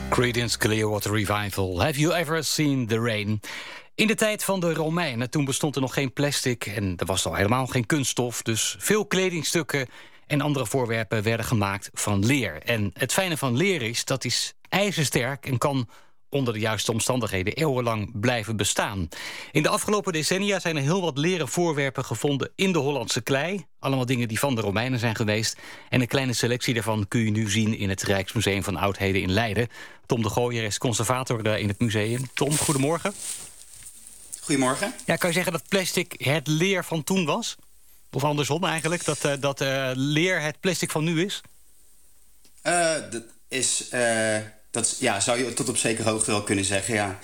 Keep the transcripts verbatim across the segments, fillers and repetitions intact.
Creedence Clearwater Revival. Have you ever seen the rain? In de tijd van de Romeinen, toen bestond er nog geen plastic en er was al helemaal geen kunststof. Dus veel kledingstukken en andere voorwerpen werden gemaakt van leer. En het fijne van leer is, dat is ijzersterk en kan onder de juiste omstandigheden eeuwenlang blijven bestaan. In de afgelopen decennia zijn er heel wat leren voorwerpen gevonden in de Hollandse klei. Allemaal dingen die van de Romeinen zijn geweest. En een kleine selectie daarvan kun je nu zien in het Rijksmuseum van Oudheden in Leiden. Tom de Gooijer is conservator in het museum. Tom, goedemorgen. Goedemorgen. Ja, kan je zeggen dat plastic het leer van toen was? Of andersom eigenlijk, dat, uh, dat uh, leer het plastic van nu is? Uh, dat is... Uh... Dat ja, zou je tot op zekere hoogte wel kunnen zeggen, ja.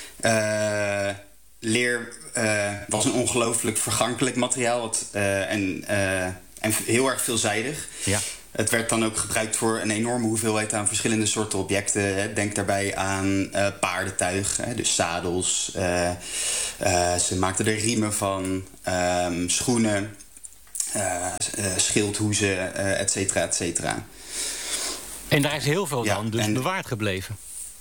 Uh, leer uh, was een ongelooflijk vergankelijk materiaal wat, uh, en, uh, en heel erg veelzijdig. Ja. Het werd dan ook gebruikt voor een enorme hoeveelheid aan verschillende soorten objecten. Hè. Denk daarbij aan uh, paardentuig, hè, dus zadels. Uh, uh, ze maakten er riemen van, um, schoenen, uh, uh, schildhoezen, uh, et cetera, et cetera. En daar is heel veel ja, dan dus en, bewaard gebleven.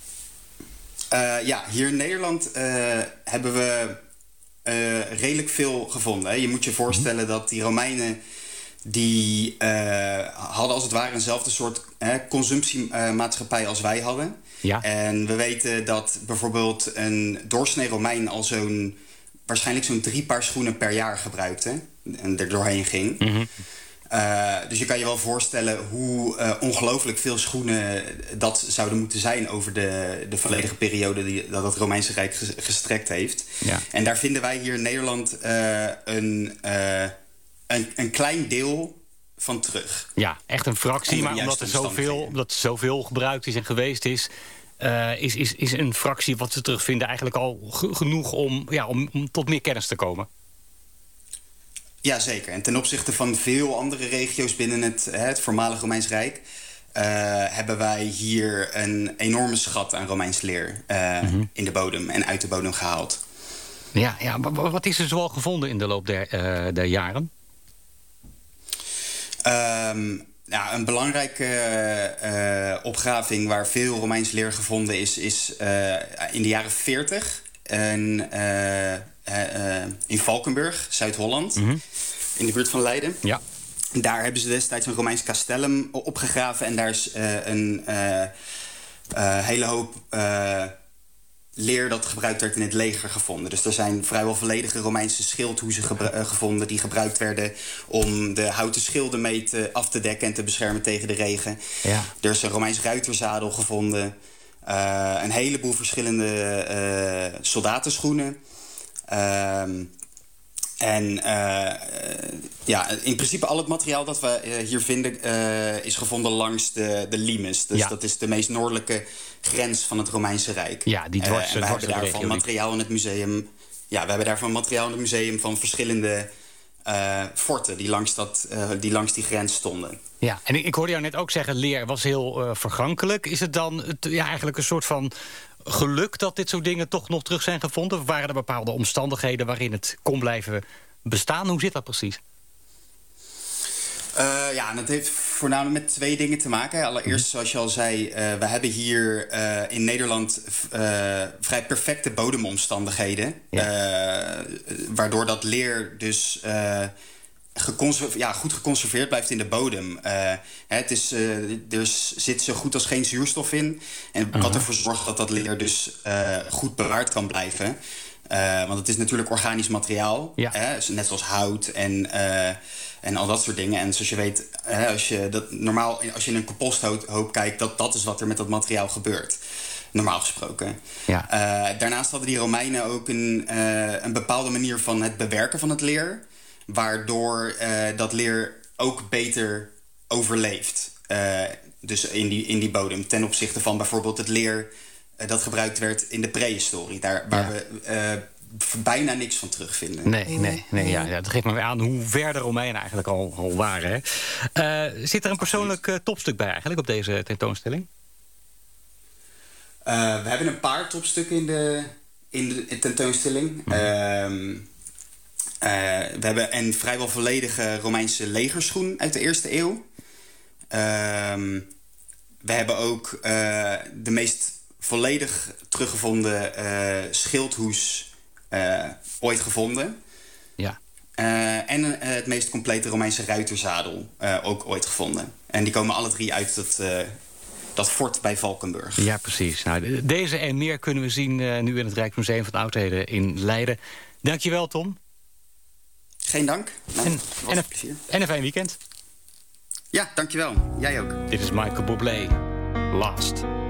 Uh, ja, hier in Nederland uh, hebben we uh, redelijk veel gevonden. Hè. Je moet je voorstellen dat die Romeinen... die uh, hadden als het ware eenzelfde soort uh, consumptiemaatschappij als wij hadden. Ja. En we weten dat bijvoorbeeld een doorsnee Romein al zo'n... waarschijnlijk zo'n drie paar schoenen per jaar gebruikte. En er doorheen ging. Mm-hmm. Uh, dus je kan je wel voorstellen hoe uh, ongelooflijk veel schoenen dat zouden moeten zijn over de, de volledige periode die, dat het Romeinse Rijk gestrekt heeft. Ja. En daar vinden wij hier in Nederland uh, een, uh, een, een klein deel van terug. Ja, echt een fractie, maar omdat er zoveel, omdat er zoveel gebruikt is en geweest is... Uh, is, is, is een fractie wat ze terugvinden eigenlijk al g- genoeg om, ja, om, om tot meer kennis te komen. Ja, zeker. En ten opzichte van veel andere regio's binnen het, het voormalige Romeins Rijk... Uh, hebben wij hier een enorme schat aan Romeins leer uh, mm-hmm. in de bodem en uit de bodem gehaald. Ja, ja, wat is er zoal gevonden in de loop der, uh, der jaren? Um, ja, een belangrijke uh, opgraving waar veel Romeins leer gevonden is... is uh, in de jaren veertig... En, uh, uh, in Valkenburg, Zuid-Holland, mm-hmm. in de buurt van Leiden. Ja. Daar hebben ze destijds een Romeins castellum opgegraven... en daar is uh, een uh, uh, hele hoop uh, leer dat gebruikt werd in het leger gevonden. Dus er zijn vrijwel volledige Romeinse schildhoezen gebru- uh, gevonden... die gebruikt werden om de houten schilden mee te, af te dekken... en te beschermen tegen de regen. Ja. Er is een Romeins ruiterzadel gevonden... Uh, een heleboel verschillende uh, soldatenschoenen. Uh, en uh, ja, in principe al het materiaal dat we uh, hier vinden... Uh, is gevonden langs de, de limes. Dus ja. Dat is de meest noordelijke grens van het Romeinse Rijk. Ja, die dwars, uh, en we dwars hebben daarvan materiaal in het museum... Ja, we hebben daarvan materiaal in het museum van verschillende... Uh, forten die langs, dat, uh, die langs die grens stonden. Ja, en ik, ik hoorde jou net ook zeggen, leer was heel uh, vergankelijk. Is het dan het, ja, eigenlijk een soort van geluk dat dit soort dingen toch nog terug zijn gevonden? Of waren er bepaalde omstandigheden waarin het kon blijven bestaan? Hoe zit dat precies? Uh, ja, en dat heeft voornamelijk met twee dingen te maken. Allereerst, zoals je al zei, uh, we hebben hier uh, in Nederland uh, vrij perfecte bodemomstandigheden. Ja. Uh, waardoor dat leer dus uh, geconserve- ja, goed geconserveerd blijft in de bodem. Uh, het is, uh, er zit zo goed als geen zuurstof in. En uh-huh. wat ervoor zorgt dat dat leer dus uh, goed bewaard kan blijven. Uh, want het is natuurlijk organisch materiaal. Ja. Hè? Net zoals hout en... Uh, En al dat soort dingen. En zoals je weet, hè, als je dat normaal als je in een composthoop kijkt, dat dat is wat er met dat materiaal gebeurt. Normaal gesproken. Ja. Uh, daarnaast hadden die Romeinen ook een, uh, een bepaalde manier van het bewerken van het leer, waardoor uh, dat leer ook beter overleeft. Uh, dus in die, in die bodem. Ten opzichte van bijvoorbeeld het leer uh, dat gebruikt werd in de prehistorie. Daar waar ja. we uh, bijna niks van terugvinden. Nee, nee, nee ja, ja, dat geeft me weer aan hoe ver de Romeinen eigenlijk al, al waren. Hè. Uh, zit er een persoonlijk uh, topstuk bij eigenlijk op deze tentoonstelling? Uh, we hebben een paar topstukken in de, in de tentoonstelling. Mm. Uh, uh, we hebben een vrijwel volledige Romeinse legerschoen uit de eerste eeuw. Uh, we hebben ook uh, de meest volledig teruggevonden uh, schildhoes uh, ooit gevonden. Ja. Uh, en uh, het meest complete Romeinse ruiterzadel uh, ook ooit gevonden. En die komen alle drie uit dat, uh, dat fort bij Valkenburg. Ja, precies. Nou, deze en meer kunnen we zien uh, nu in het Rijksmuseum van Oudheden in Leiden. Dankjewel, Tom. Geen dank. Nou, en, en, een, plezier. en een fijn weekend. Ja, dankjewel. Jij ook. Dit is Michael Bublé. Last.